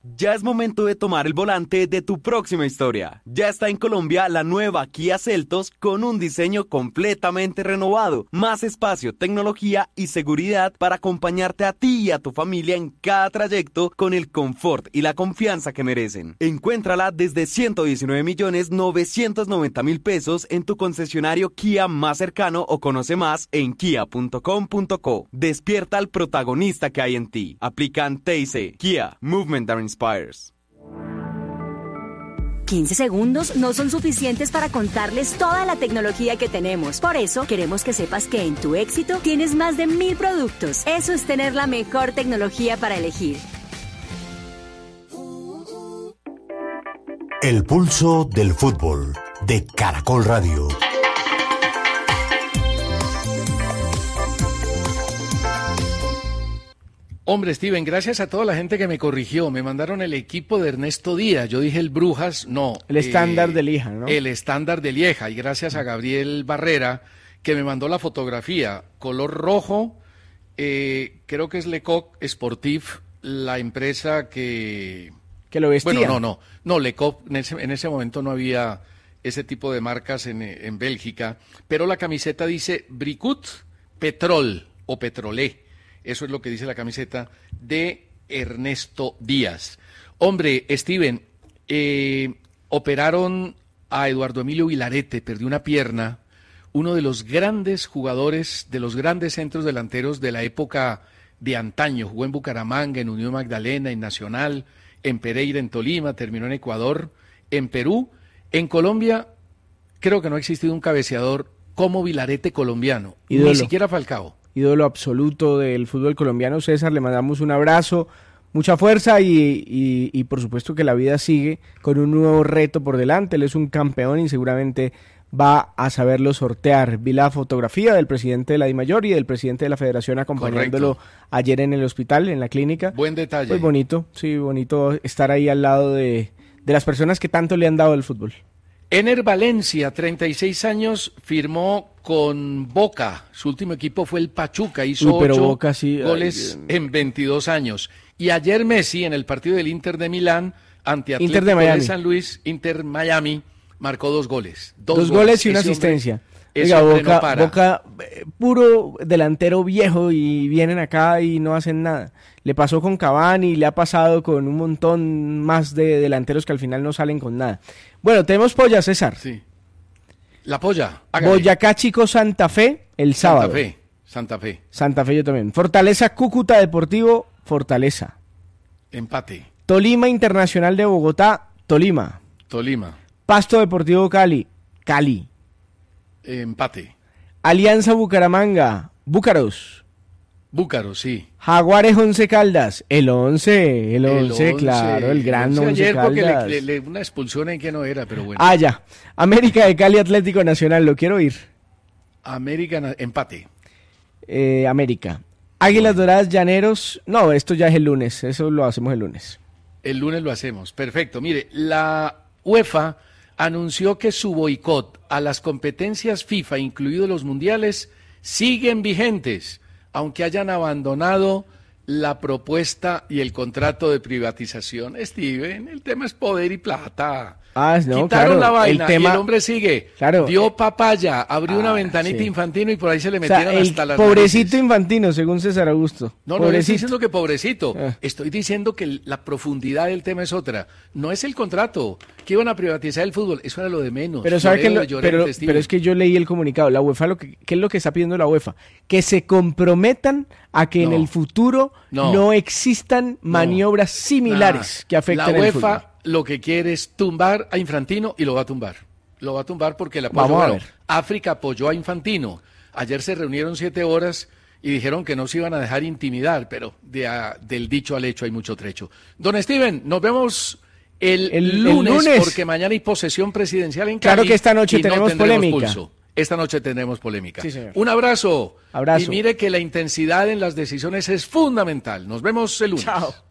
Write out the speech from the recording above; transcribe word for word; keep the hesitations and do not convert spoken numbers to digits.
Ya es momento de tomar el volante de tu próxima historia. Ya está en Colombia la nueva Kia Seltos con un diseño completamente renovado, más espacio, tecnología y seguridad para acompañarte a ti y a tu familia en cada trayecto con el confort y la confianza que merecen. Encuéntrala desde ciento diecinueve millones novecientos noventa mil pesos en tu concesionario Kia más cercano o conoce más en kia punto com punto co. Despierta al protagonista que hay en ti. Aplican T I C. Kia, Movement that Inspires. quince segundos no son suficientes para contarles toda la tecnología que tenemos. Por eso, queremos que sepas que en tu éxito tienes más de mil productos. Eso es tener la mejor tecnología para elegir. El pulso del fútbol de Caracol Radio. Hombre, Steven, gracias a toda la gente que me corrigió. Me mandaron el equipo de Ernesto Díaz. Yo dije el Brujas, no. El estándar eh, de Lieja, ¿no? El estándar de Lieja. Y gracias a Gabriel Barrera, que me mandó la fotografía. Color rojo, eh, creo que es Lecoq Sportif, la empresa que... Que lo vestía. Bueno, no, no. No, Lecoq, en ese, en ese momento no había ese tipo de marcas en, en Bélgica. Pero la camiseta dice Bricut Petrol o Petrolé. Eso es lo que dice la camiseta de Ernesto Díaz. Hombre, Steven, eh, operaron a Eduardo Emilio Vilarete, perdió una pierna, uno de los grandes jugadores, de los grandes centros delanteros de la época de antaño. Jugó en Bucaramanga, en Unión Magdalena, en Nacional, en Pereira, en Tolima, terminó en Ecuador, en Perú. En Colombia, creo que no ha existido un cabeceador como Vilarete colombiano, Ídolo. Ni siquiera Falcao. Ídolo absoluto del fútbol colombiano. César, le mandamos un abrazo, mucha fuerza y, y, y por supuesto que la vida sigue con un nuevo reto por delante. Él es un campeón y seguramente va a saberlo sortear. Vi la fotografía del presidente de la DIMAYOR y del presidente de la Federación acompañándolo. Correcto. Ayer en el hospital, en la clínica. Buen detalle. Pues bonito, sí, bonito estar ahí al lado de, de las personas que tanto le han dado el fútbol. Ener Valencia, treinta y seis años, firmó con Boca. Su último equipo fue el Pachuca, hizo Uy, pero ocho Boca, sí, goles ay, en veintidós años. Y ayer Messi, en el partido del Inter de Milán, ante Atlético Inter de, Miami. de San Luis, Inter Miami, marcó dos goles. Dos, dos goles, goles y una ese asistencia. Hombre, Oiga, Boca, no para. Boca, eh, puro delantero viejo y vienen acá y no hacen nada. Le pasó con Cavani, le ha pasado con un montón más de delanteros que al final no salen con nada. Bueno, tenemos polla, César. Sí. La polla. Hágale. Boyacá Chico Santa Fe, el sábado. Santa Fe, Santa Fe. Santa Fe yo también. Fortaleza Cúcuta Deportivo, Fortaleza. Empate. Tolima Internacional de Bogotá, Tolima. Tolima. Pasto Deportivo Cali, Cali. Empate. Alianza Bucaramanga, Búcaros. Búcaros, sí. Jaguares Once Caldas, el once, el once, claro, el gran el once Once ayer Caldas. Porque le, le, una expulsión en que no era, pero bueno. Ah, ya. América de Cali Atlético Nacional, lo quiero ir. América, empate. Eh, América. Águilas Doradas Llaneros, no, esto ya es el lunes, eso lo hacemos el lunes. El lunes lo hacemos, perfecto. Mire, la UEFA anunció que su boicot a las competencias FIFA, incluidos los mundiales, siguen vigentes, aunque hayan abandonado la propuesta y el contrato de privatización. Steven, el tema es poder y plata. Ah, no, Quitaron claro, la vaina el tema, y el hombre sigue. Claro, dio papaya, abrió ah, una ventanita sí. Infantino y por ahí se le metieron, o sea, hasta las pobrecito narices. Infantino, según César Augusto. No, pobrecito. no estoy diciendo que pobrecito. Ah. Estoy diciendo que la profundidad del tema es otra. No es el contrato. Que iban a privatizar el fútbol. Eso era lo de menos. Pero sabe que lo, pero, Llorente, pero es que yo leí el comunicado. La UEFA, lo que, ¿qué es lo que está pidiendo la UEFA? Que se comprometan a que no. en el futuro no, no existan maniobras no. similares nah. que afecten la el UEFA fútbol. Lo que quiere es tumbar a Infantino y lo va a tumbar. Lo va a tumbar porque la Vamos a ver. África apoyó a Infantino. Ayer se reunieron siete horas y dijeron que no se iban a dejar intimidar, pero de a, del dicho al hecho hay mucho trecho. Don Steven, nos vemos el, el, lunes, el lunes porque mañana hay posesión presidencial en Cali. Claro que esta noche y tenemos no polémica. Pulso. Esta noche tendremos polémica. Sí, señor. Un abrazo. Abrazo. Y mire que la intensidad en las decisiones es fundamental. Nos vemos el lunes. Chao.